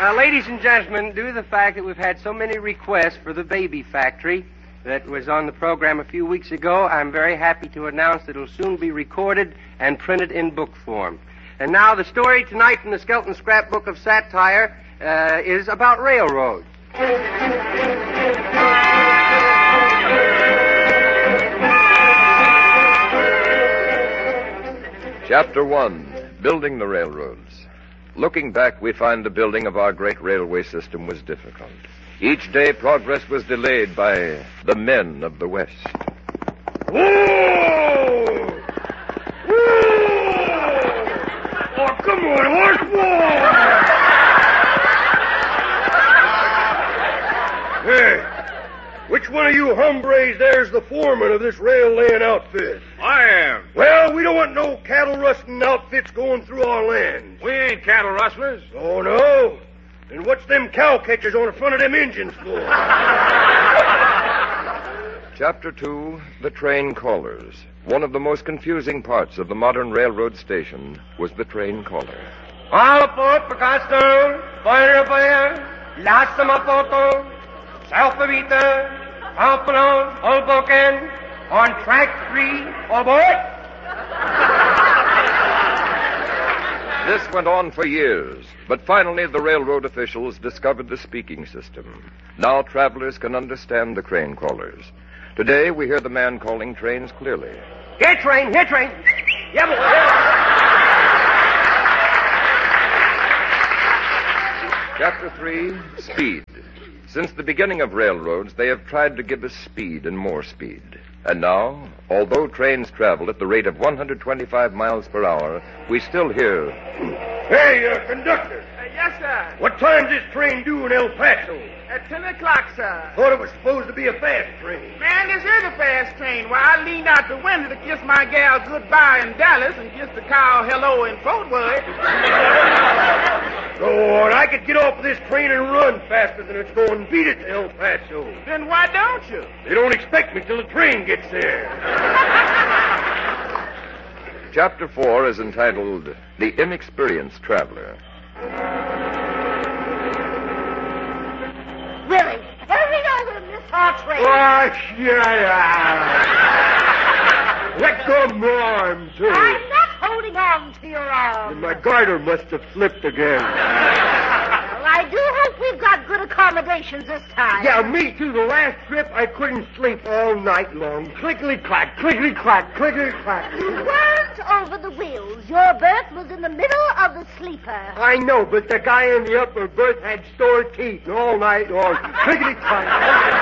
Ladies and gentlemen, due to the fact that we've had so many requests for the baby factory that was on the program a few weeks ago, I'm very happy to announce that it'll soon be recorded and printed in book form. And now the story tonight from the Skelton Scrapbook of Satire is about railroads. Chapter 1, Building the Railroads. Looking back, we find the building of our great railway system was difficult. Each day, progress was delayed by the men of the West. Whoa! Whoa! Oh, come on, horse! Whoa! Hey, which one of you hombres there's the foreman of this rail-laying outfit? I am. Well, we don't want no cattle-rusting outfits going through our lands. We ain't cattle rustlers. Oh, no? Then what's them cow catchers on the front of them engines for? Chapter 2, The Train Callers. One of the most confusing parts of the modern railroad station was the train caller. All aboard, Picasso, Fire, Lástima Poto, Salpavita, Pampelon, Hoboken, on track 3, all aboard. This went on for years, but finally the railroad officials discovered the speaking system. Now travelers can understand the train callers. Today we hear the man calling trains clearly. Here, train, here, train. Yeah, boy. Chapter 3, Speed. Since the beginning of railroads, they have tried to give us speed and more speed. And now, although trains travel at the rate of 125 miles per hour, we still hear... Hey, conductor. Yes, sir. What time's this train due in El Paso? At 10 o'clock, sir. Thought it was supposed to be a fast train. Man, this is a fast train. Why, I leaned out the window to kiss my gal goodbye in Dallas and kiss the cow hello in Fort Worth. Lord, I could get off of this train and run faster than it's going and beat it to El Paso. Then why don't you? They don't expect me till the train gets there. Chapter 4 is entitled The Inexperienced Traveler. Willie, hurry over and miss our train. Oh, shut up. Let go of my arm, too. I'm not holding on to your arm. My garter must have slipped again. Well, I do hope we've got good accommodations this time. Yeah, me too. The last trip, I couldn't sleep all night long. Clickety-clack, clickety-clack, clickety-clack. You weren't over the wheels. Your berth was in the middle of the sleeper. I know, but the guy in the upper berth had sore teeth all night long. Clickety-clack.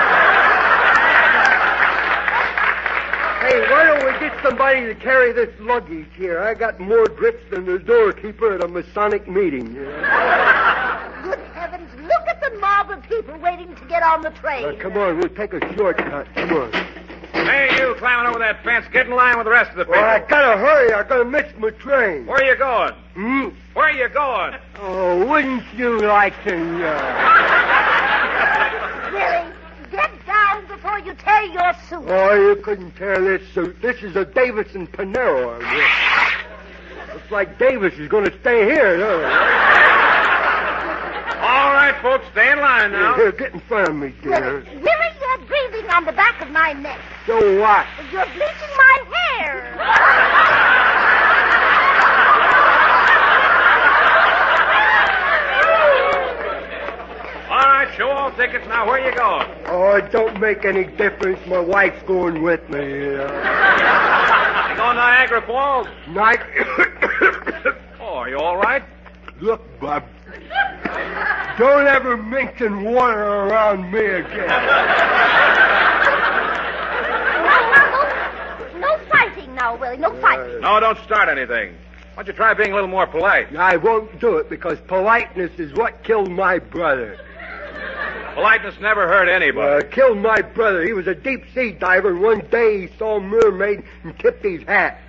Hey, why don't we get somebody to carry this luggage here? I got more grips than the doorkeeper at a Masonic meeting. You know? Good heavens, look at the mob of people waiting to get on the train. Come on, we'll take a shortcut. Come on. Hey, you climbing over that fence. Get in line with the rest of the people. Well, I gotta hurry. I'm gonna miss my train. Where are you going? Where are you going? Oh, wouldn't you like to know? Willie, get down before you tear your suit. Oh, you couldn't tear this suit. This is a Davis and Panero. Looks like Davis is going to stay here, doesn't it? All right, folks, stay in line now. Here, get in front of me, dear. Willie, you're breathing on the back of my neck. So what? You're bleaching my hair. All right, show all tickets. Now, where are you going? Oh, it don't make any difference. My wife's going with me. You going to Niagara Falls? Oh, are you all right? Look, Bub. Don't ever mention water around me again. No fighting now, Willie. No fighting. No, don't start anything. Why don't you try being a little more polite? I won't do it because politeness is what killed my brother. Politeness never hurt anybody. Killed my brother. He was a deep-sea diver, and one day he saw a mermaid and tipped his hat.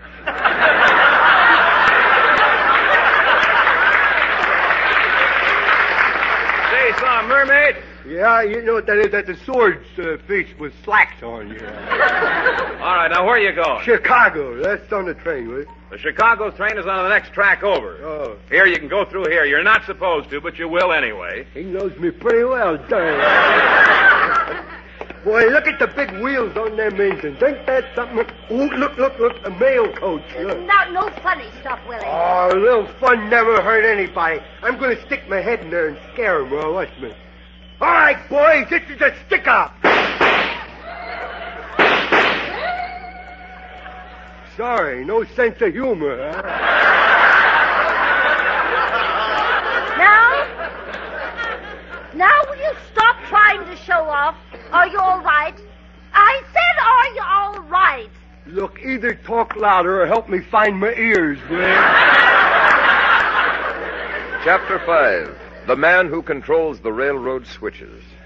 Say, he saw a mermaid? Yeah, you know what that is? That's a swordfish with slacks on, you know. All right, now where are you going? Chicago. That's on the train, will it? The Chicago train is on the next track over. Oh. Here, you can go through here. You're not supposed to, but you will anyway. He knows me pretty well, darn. Boy, look at the big wheels on them engines. Ain't that something? Ooh, look, a mail coach. Look. No funny stuff, Willie. Oh, a little fun never hurt anybody. I'm going to stick my head in there and scare them. Well, watch me. All right, boys, this is a stick-up. Sorry, no sense of humor, huh? Now will you stop trying to show off? Are you all right? I said, are you all right? Look, either talk louder or help me find my ears, will you? Chapter 5. The Man Who Controls the Railroad Switches.